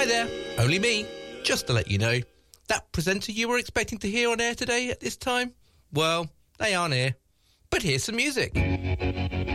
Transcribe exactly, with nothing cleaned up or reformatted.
Hi there, only me. Just to let you know, that presenter you were expecting to hear on air today at this time, well, they aren't here. But here's some music.